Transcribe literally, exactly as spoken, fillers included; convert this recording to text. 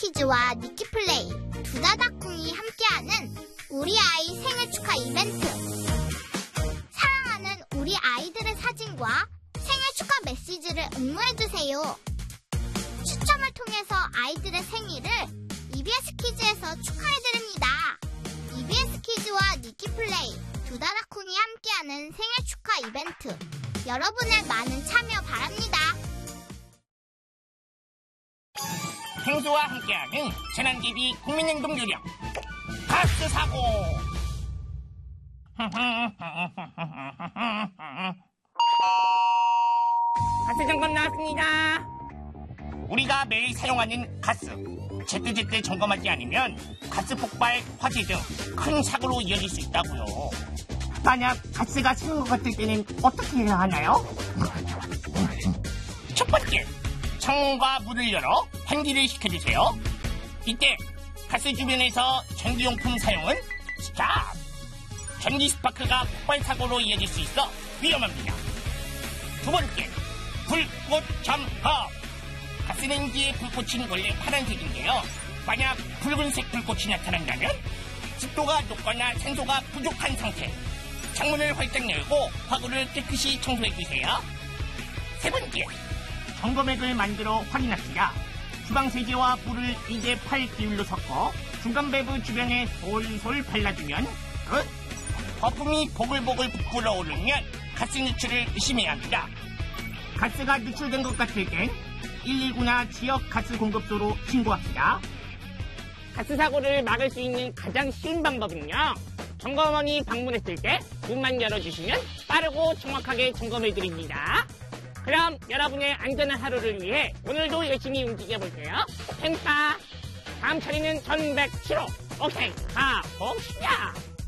퀴즈와 니키플레이, 두다다쿵이 함께하는 우리 아이 생일 축하 이벤트. 사랑하는 우리 아이들의 사진과 생일 축하 메시지를 응모해주세요. 추첨을 통해서 아이들의 생일을 이비에스 키즈에서 축하해드립니다. 이비에스 키즈와 니키플레이, 두다다쿵이 함께하는 생일 축하 이벤트. 여러분의 많은 참여 바랍니다. 펭수와 함께하는 재난기비 국민행동 요령 가스 사고. 가스 점검 나왔습니다. 우리가 매일 사용하는 가스 제때제때 점검하지 않으면 가스 폭발, 화재 등 큰 사고로 이어질 수 있다고요. 만약 가스가 새는 것 같을 때는 어떻게 해야 하나요? 첫 번째, 창문과 문을 열어 환기를 시켜주세요. 이때 가스 주변에서 전기용품 사용은 스탑! 전기 스파크가 폭발 사고로 이어질 수 있어 위험합니다. 두 번째, 불꽃 점검. 가스레인지의 불꽃은 원래 파란색인데요. 만약 붉은색 불꽃이 나타난다면 습도가 높거나 산소가 부족한 상태. 창문을 활짝 열고 화구를 깨끗이 청소해주세요. 세 번째, 점검액을 만들어 확인합시다. 주방세제와 물을 이 대 팔 비율로 섞어 중간 밸브 주변에 솔솔 발라주면 끝! 거품이 보글보글 부풀어 오르면 가스 누출을 의심해야 합니다. 가스가 누출된 것 같을 땐 일일구나 지역 가스 공급소로 신고합시다. 가스 사고를 막을 수 있는 가장 쉬운 방법은요, 점검원이 방문했을 때 문만 열어주시면 빠르고 정확하게 점검해드립니다. 그럼 여러분의 안전한 하루를 위해 오늘도 열심히 움직여볼게요. 펜타 다음 차례는 천백칠 호. 오케이, 가봅시다.